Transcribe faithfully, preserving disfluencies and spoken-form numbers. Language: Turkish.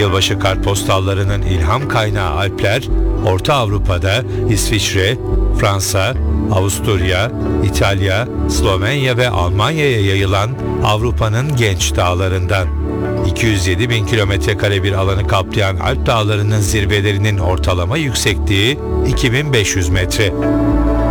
Yılbaşı kartpostallarının ilham kaynağı Alpler, Orta Avrupa'da İsviçre, Fransa, Avusturya, İtalya, Slovenya ve Almanya'ya yayılan Avrupa'nın genç dağlarından. iki yüz yedi bin kilometre kare bir alanı kaplayan Alp dağlarının zirvelerinin ortalama yüksekliği iki bin beş yüz metre.